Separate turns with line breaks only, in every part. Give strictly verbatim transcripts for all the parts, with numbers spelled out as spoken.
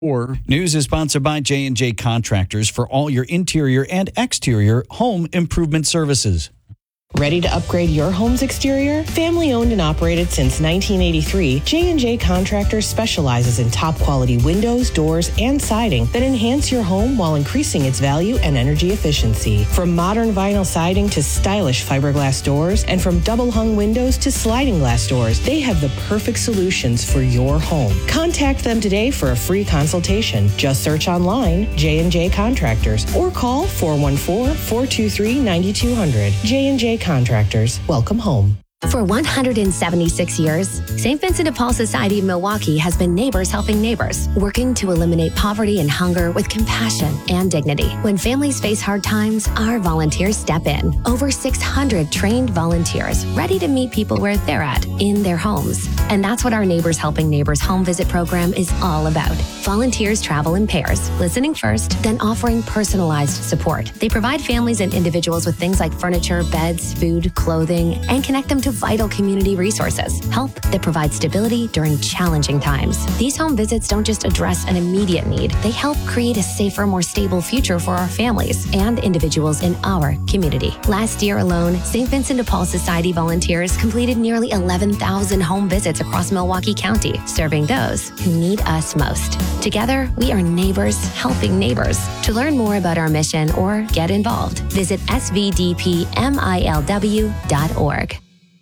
Or
News is sponsored by J and J Contractors for all your interior and exterior home improvement services.
Ready to upgrade your home's exterior? Family owned and operated since nineteen eighty-three, J and J Contractors specializes in top quality windows, doors, and siding that enhance your home while increasing its value and energy efficiency. From modern vinyl siding to stylish fiberglass doors, and from double hung windows to sliding glass doors, they have the perfect solutions for your home. Contact them today for a free consultation. Just search online J and J Contractors or call four one four, four two three, nine two zero zero. J and J Contractors, welcome home.
For one hundred seventy-six years, Saint Vincent de Paul Society of Milwaukee has been neighbors helping neighbors, working to eliminate poverty and hunger with compassion and dignity. When families face hard times, our volunteers step in. Over six hundred trained volunteers ready to meet people where they're at, in their homes. And that's what our Neighbors Helping Neighbors home visit program is all about. Volunteers travel in pairs, listening first, then offering personalized support. They provide families and individuals with things like furniture, beds, food, clothing, and connect them to vital community resources, help that provides stability during challenging times. These home visits don't just address an immediate need, they help create a safer, more stable future for our families and individuals in our community. Last year alone, Saint Vincent de Paul Society volunteers completed nearly eleven thousand home visits across Milwaukee County, serving those who need us most. Together, we are neighbors helping neighbors. To learn more about our mission or get involved, visit s v d p m i l w dot org.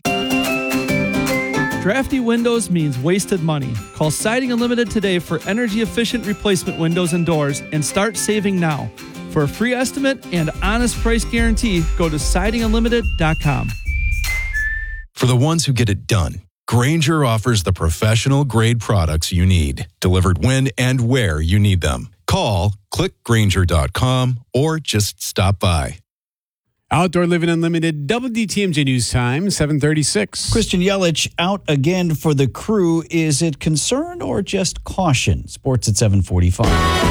drafty windows means wasted money. Call Siding Unlimited today for energy-efficient replacement windows and doors and start saving now. For a free estimate and honest price guarantee, go to siding unlimited dot com.
For the ones who get it done, Grainger offers the professional-grade products you need, delivered when and where you need them. Call, click grainger dot com, or just stop by.
Outdoor Living Unlimited, W D T M J News Time, seven thirty-six.
Christian Yelich out again for the Crew. Is it concern or just caution? Sports at seven forty-five.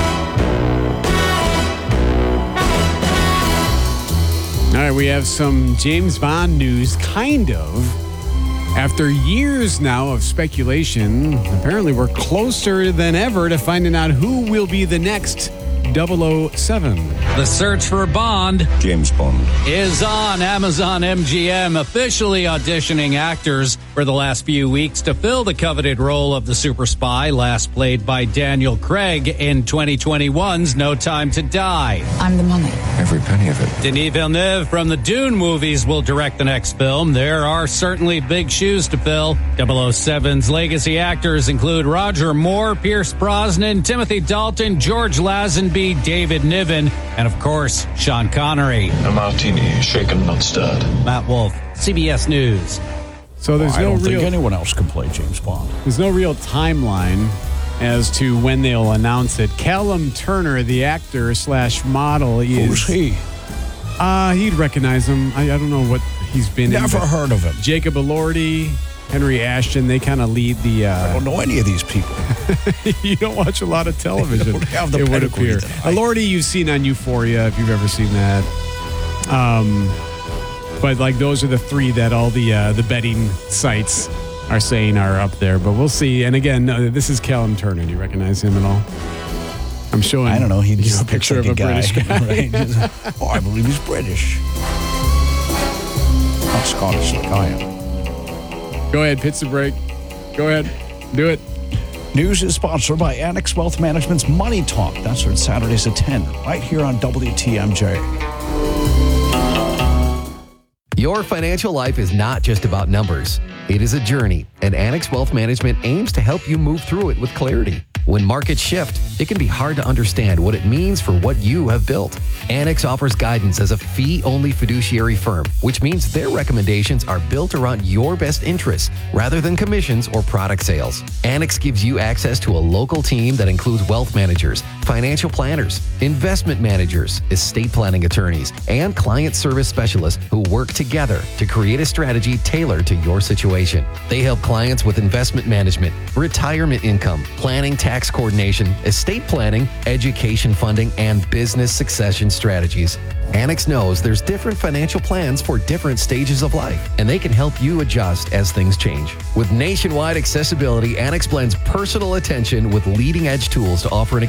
All right, we have some James Bond news, kind of. After years now of speculation, apparently we're closer than ever to finding out who will be the next double oh seven.
The search for Bond,
James Bond,
is on. Amazon M G M officially auditioning actors for the last few weeks to fill the coveted role of the super spy, last played by Daniel Craig in twenty twenty-one's No Time to Die.
I'm the money.
Every penny of it.
Denis Villeneuve from the Dune movies will direct the next film. There are certainly big shoes to fill. double oh seven's legacy actors include Roger Moore, Pierce Brosnan, Timothy Dalton, George Lazenby, David Niven, and of course, Sean Connery.
A martini, shaken not stirred.
Matt Wolf, C B S News.
So there's
well, I
no
don't
real,
think anyone else can play James Bond.
There's no real timeline as to when they'll announce it. Callum Turner, the actor slash model, is
who's he?
Uh, he'd recognize him. I, I don't know what he's been in.
Never heard of him.
Jacob Elordi, Henry Ashton, they kind of lead the... Uh,
I don't know any of these people.
You don't watch a lot of television.
Don't have the
it would
pedigree
appear.
that I-
Elordi, you've seen on Euphoria, if you've ever seen that. Um, but like those are the three that all the uh, the betting sites are saying are up there. But we'll see. And again, uh, this is Callum Turner. Do you recognize him at all? I'm showing.
I don't know. He
you
just
know, a picture
looks
of a
like a
British
guy.
guy.
Right? Oh, I believe he's British. Not Scottish like I am.
Go ahead, pitch the break. Go ahead, do it.
News is sponsored by Annex Wealth Management's Money Talk. That's on Saturdays at ten, right here on W T M J.
Your financial life is not just about numbers. It is a journey, and Annex Wealth Management aims to help you move through it with clarity. When markets shift, it can be hard to understand what it means for what you have built. Annex offers guidance as a fee-only fiduciary firm, which means their recommendations are built around your best interests rather than commissions or product sales. Annex gives you access to a local team that includes wealth managers, financial planners, investment managers, estate planning attorneys, and client service specialists who work together to create a strategy tailored to your situation. They help clients with investment management, retirement income, planning tax tax coordination, estate planning, education funding, and business succession strategies. Annex knows there's different financial plans for different stages of life, and they can help you adjust as things change. With nationwide accessibility, Annex blends personal attention with leading-edge tools to offer an